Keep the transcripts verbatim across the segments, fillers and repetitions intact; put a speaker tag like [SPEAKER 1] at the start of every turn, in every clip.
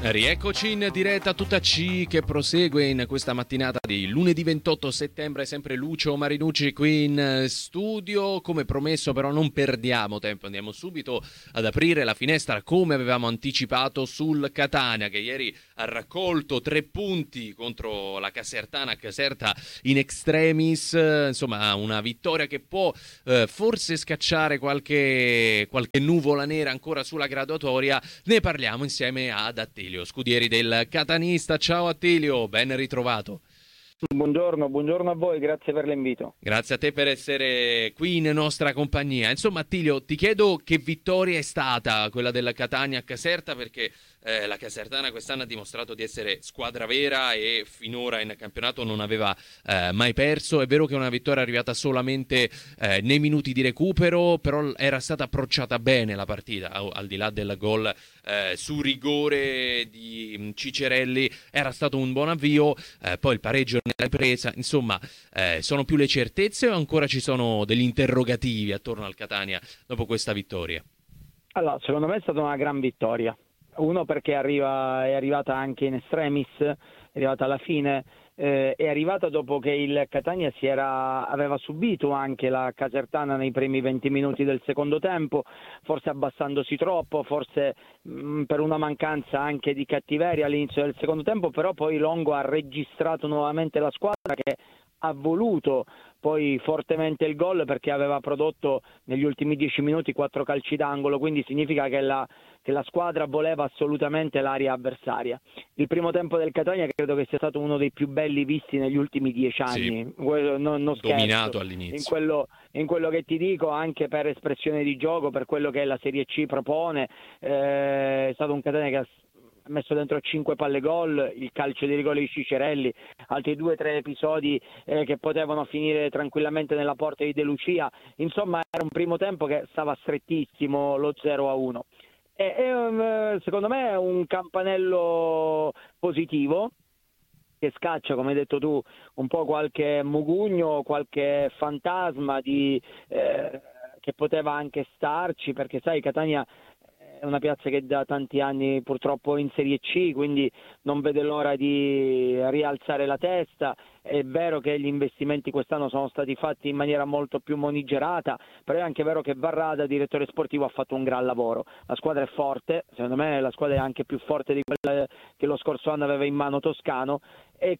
[SPEAKER 1] Rieccoci in diretta tutta C che prosegue in questa mattinata di lunedì ventotto settembre, sempre Lucio Marinucci qui in studio. Come promesso però non perdiamo tempo, andiamo subito ad aprire la finestra come avevamo anticipato sul Catania, che ieri ha raccolto tre punti contro la Casertana, Caserta in extremis, insomma una vittoria che può eh, forse scacciare qualche, qualche nuvola nera ancora sulla graduatoria. Ne parliamo insieme ad Attilio Scudieri del Catanista. Ciao Attilio, ben ritrovato.
[SPEAKER 2] Buongiorno, buongiorno a voi, grazie per l'invito.
[SPEAKER 1] Grazie a te per essere qui in nostra compagnia. Insomma Attilio, ti chiedo che vittoria è stata quella della Catania a Caserta, perché eh, la Casertana quest'anno ha dimostrato di essere squadra vera e finora in campionato non aveva eh, mai perso. È vero che è una vittoria arrivata solamente eh, nei minuti di recupero, però era stata approcciata bene la partita, al di là del gol eh, su rigore di Cicerelli, era stato un buon avvio, eh, poi il pareggio nella ripresa, insomma eh, sono più le certezze o ancora ci sono degli interrogativi attorno al Catania dopo questa vittoria?
[SPEAKER 2] Allora, secondo me è stata una gran vittoria. Uno perché arriva, è arrivata anche in extremis, è arrivata alla fine, eh, è arrivata dopo che il Catania si era, aveva subito anche la Casertana nei primi venti minuti del secondo tempo, forse abbassandosi troppo, forse mh, per una mancanza anche di cattiveria all'inizio del secondo tempo, però poi Longo ha registrato nuovamente la squadra che ha voluto poi fortemente il gol perché aveva prodotto negli ultimi dieci minuti quattro calci d'angolo, quindi significa che la, che la squadra voleva assolutamente l'area avversaria. Il primo tempo del Catania credo che sia stato uno dei più belli visti negli ultimi dieci anni,
[SPEAKER 1] sì,
[SPEAKER 2] non, non scherzo,
[SPEAKER 1] dominato all'inizio.
[SPEAKER 2] In quello, in quello che ti dico, anche per espressione di gioco, per quello che la Serie C propone, eh, è stato un Catania che ha ha messo dentro cinque palle gol, il calcio di rigore di Cicerelli, altri due o tre episodi eh, che potevano finire tranquillamente nella porta di De Lucia. Insomma, era un primo tempo che stava strettissimo, lo zero a uno. E, e, secondo me è un campanello positivo che scaccia, come hai detto tu, un po' qualche mugugno, qualche fantasma di, eh, che poteva anche starci, perché sai, Catania è una piazza che da tanti anni purtroppo è in Serie C, quindi non vede l'ora di rialzare la testa. È vero che gli investimenti quest'anno sono stati fatti in maniera molto più monigerata, però è anche vero che Varrada, direttore sportivo, ha fatto un gran lavoro. La squadra è forte, secondo me la squadra è anche più forte di quella che lo scorso anno aveva in mano Toscano, e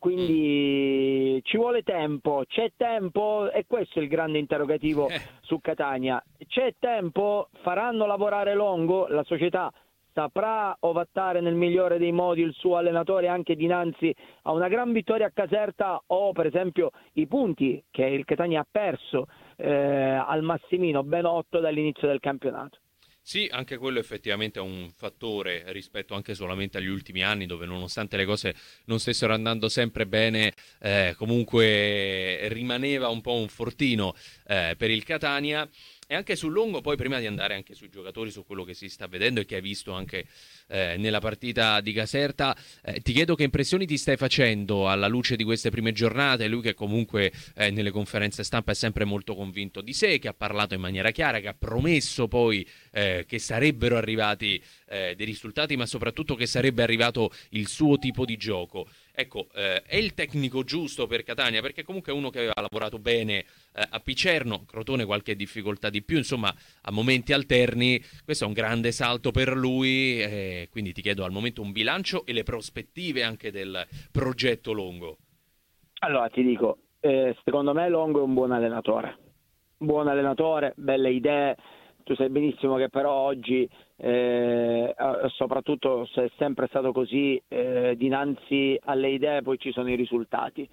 [SPEAKER 2] quindi ci vuole tempo, c'è tempo, e questo è il grande interrogativo su Catania. C'è tempo? Faranno lavorare Longo? La società saprà ovattare nel migliore dei modi il suo allenatore anche dinanzi a una gran vittoria a Caserta, o per esempio i punti che il Catania ha perso eh, al Massimino, ben otto dall'inizio del campionato?
[SPEAKER 1] Sì, anche quello effettivamente è un fattore rispetto anche solamente agli ultimi anni, dove nonostante le cose non stessero andando sempre bene, eh, comunque rimaneva un po' un fortino eh, per il Catania. E anche sul Longo, poi prima di andare anche sui giocatori, su quello che si sta vedendo e che hai visto anche eh, nella partita di Caserta, eh, ti chiedo che impressioni ti stai facendo alla luce di queste prime giornate. Lui che comunque eh, nelle conferenze stampa è sempre molto convinto di sé, che ha parlato in maniera chiara, che ha promesso poi eh, che sarebbero arrivati eh, dei risultati, ma soprattutto che sarebbe arrivato il suo tipo di gioco. Ecco, eh, è il tecnico giusto per Catania, perché comunque è uno che aveva lavorato bene eh, a Picerno, Crotone qualche difficoltà di più, insomma a momenti alterni. Questo è un grande salto per lui, eh, quindi ti chiedo al momento un bilancio e le prospettive anche del progetto Longo.
[SPEAKER 2] Allora ti dico, eh, secondo me Longo è un buon allenatore, buon allenatore, belle idee. Tu sai benissimo che però oggi, eh, soprattutto se è sempre stato così, eh, dinanzi alle idee poi ci sono i risultati.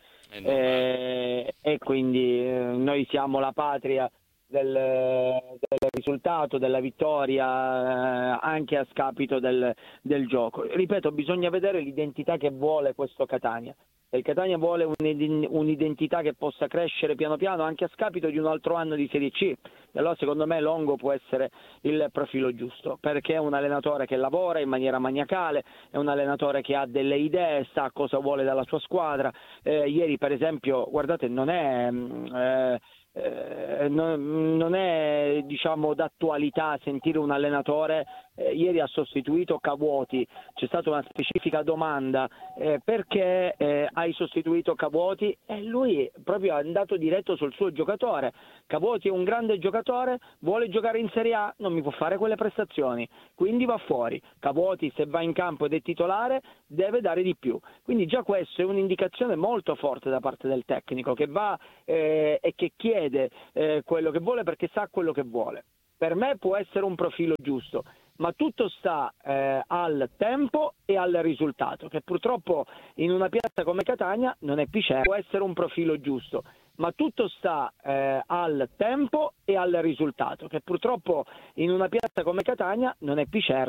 [SPEAKER 2] Eh, e quindi eh, noi siamo la patria del, del risultato, della vittoria, eh, anche a scapito del, del gioco. Ripeto, bisogna vedere l'identità che vuole questo Catania. Il Catania vuole un'identità che possa crescere piano piano anche a scapito di un altro anno di Serie C. E allora secondo me Longo può essere il profilo giusto, perché è un allenatore che lavora in maniera maniacale, è un allenatore che ha delle idee, sa cosa vuole dalla sua squadra. Eh, ieri per esempio, guardate, non è... Eh, Eh, non, non è diciamo d'attualità sentire un allenatore eh, ieri ha sostituito Cavuoti, c'è stata una specifica domanda eh, perché eh, hai sostituito Cavuoti, e lui proprio è andato diretto sul suo giocatore. Cavuoti è un grande giocatore, vuole giocare in Serie A, non mi può fare quelle prestazioni, quindi va fuori. Cavuoti, se va in campo ed è titolare, deve dare di più. Quindi già questo è un'indicazione molto forte da parte del tecnico, che va eh, e che chiede eh, quello che vuole perché sa quello che vuole. Per me può essere un profilo giusto, ma tutto sta eh, al tempo e al risultato, che purtroppo in una piazza come Catania non è Picerno. Può essere un profilo giusto, ma tutto sta eh, al tempo e al risultato, che purtroppo in una piazza come Catania non è Picerno.